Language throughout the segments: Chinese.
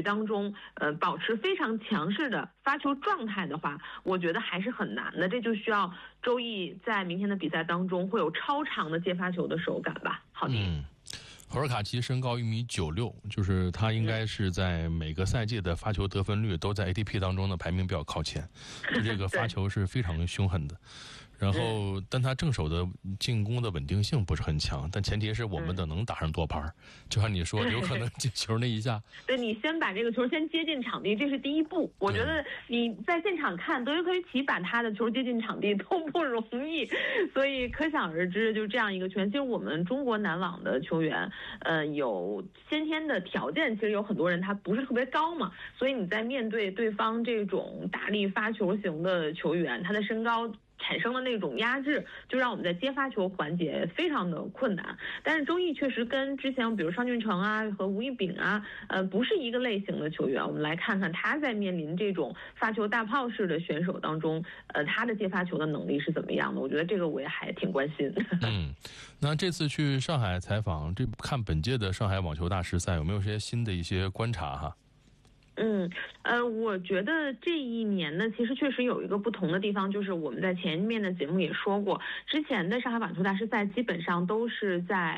当中，保持非常强势的发球状态的话，我觉得还是很难的。这就需要周毅在明天的比赛当中会有超长的接发球的手感吧。好的。 侯尔卡奇身高1.96米，就是他应该是在每个赛季的发球得分率都在 ATP 当中的排名比较靠前，这个发球是非常凶狠的。然后，但他正手的进攻的稳定性不是很强，但前提是我们的能打上多拍，就像你说，有可能进球那一下。 对，你先把这个球先接进场地，这是第一步。我觉得你在现场看德约科维奇把他的球接进场地都不容易，所以可想而知，就这样一个球员。其实我们中国男网的球员，有先天的条件，其实有很多人他不是特别高嘛，所以你在面对对方这种大力发球型的球员，他的身高产生的那种压制，就让我们在接发球环节非常的困难。但是周毅确实跟之前比如商俊成啊和吴亦丙啊，不是一个类型的球员。我们来看看他在面临这种发球大炮式的选手当中，他的接发球的能力是怎么样的？我觉得这个我也还挺关心。 那这次去上海采访，看本届的上海网球大师赛，有没有些新的一些观察哈？ 我觉得这一年呢，其实确实有一个不同的地方，就是我们在前面的节目也说过，之前的上海网球大师赛基本上都是在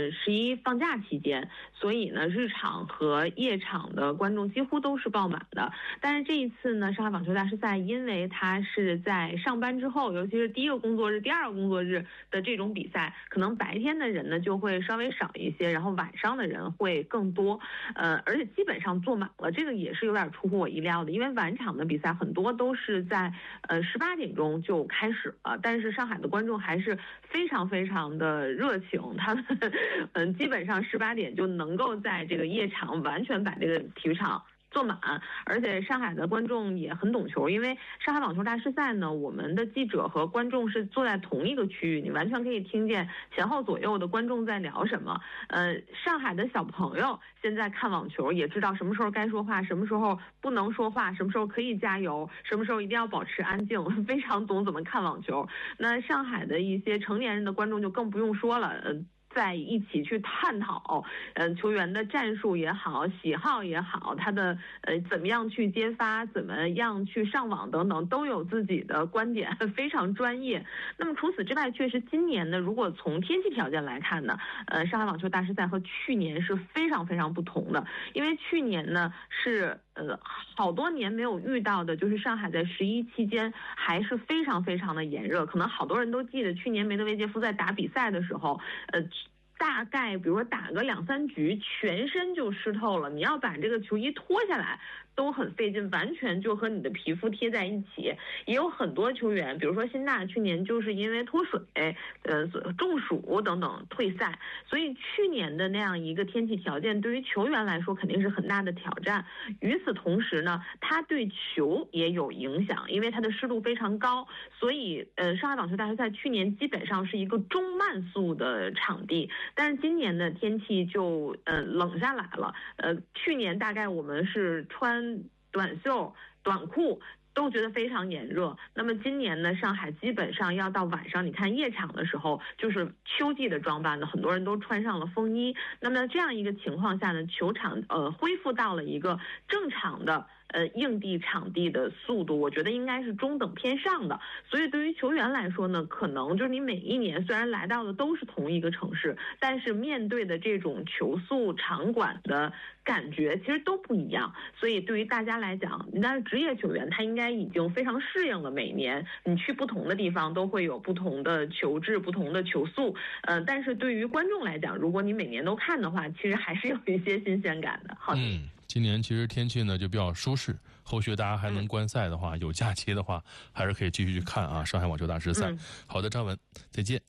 11放假期间，所以呢，日场和夜场的观众几乎都是爆满的。但是这一次呢，上海网球大师赛因为它是在上班之后，尤其是第一个工作日、第二个工作日的这种比赛，可能白天的人呢就会稍微少一些，然后晚上的人会更多，而且基本上坐满了，这个也是有点出乎我意料的，因为晚场的比赛很多都是在18点钟就开始了，但是上海的观众还是非常非常的热情，他们基本上18点就能够在这个夜场完全把这个体育场坐满，而且上海的观众也很懂球，因为上海网球大师赛呢，我们的记者和观众是坐在同一个区域，你完全可以听见前后左右的观众在聊什么。上海的小朋友现在看网球也知道什么时候该说话，什么时候不能说话，什么时候可以加油，什么时候一定要保持安静，非常懂怎么看网球。那上海的一些成年人的观众就更不用说了，在一起去探讨，球员的战术也好，喜好也好，他的怎么样去接发，怎么样去上网等等，都有自己的观点，非常专业。那么除此之外，确实今年呢，如果从天气条件来看呢，上海网球大师赛和去年是非常非常不同的，因为去年呢是好多年没有遇到的，就是上海在11期间还是非常非常的炎热，可能好多人都记得去年梅德韦杰夫在打比赛的时候，大概比如说打个2、3局，全身就湿透了，你要把这个球衣脱下来都很费劲，完全就和你的皮肤贴在一起。也有很多球员，比如说辛纳去年就是因为脱水、中暑等等退赛，所以去年的那样一个天气条件对于球员来说肯定是很大的挑战。与此同时呢，它对球也有影响，因为它的湿度非常高，所以上海网球大师赛去年基本上是一个中慢速的场地，但是今年的天气就冷下来了。去年大概我们是穿短袖短裤都觉得非常炎热，那么今年呢，上海基本上要到晚上，你看夜场的时候就是秋季的装扮呢，很多人都穿上了风衣。那么这样一个情况下呢，球场恢复到了一个正常的硬地场地的速度，我觉得应该是中等偏上的。所以对于球员来说呢，可能就是你每一年虽然来到的都是同一个城市，但是面对的这种球速场馆的感觉其实都不一样。所以对于大家来讲，但是职业球员他应该已经非常适应了，每年你去不同的地方都会有不同的球质、不同的球速。但是对于观众来讲，如果你每年都看的话，其实还是有一些新鲜感的。好的。 今年其实天气呢就比较舒适，后续大家还能观赛的话，有假期的话，还是可以继续去看啊上海网球大师赛。好的，张文，再见。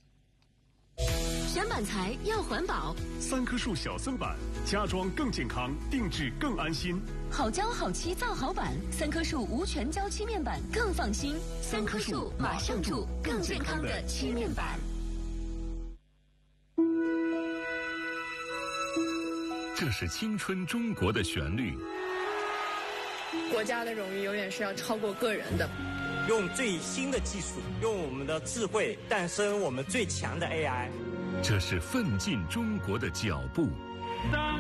选板材要环保 ，3棵树小森板，家装更健康，定制更安心。 好胶好漆造好板，3棵树无全胶漆面板更放心。3棵树马上住更健康的漆面板。 这是青春中国的旋律。 国家的荣誉永远是要超过个人的。 用最新的技术，用我们的智慧诞生我们最强的 AI。 这是奋进中国的脚步。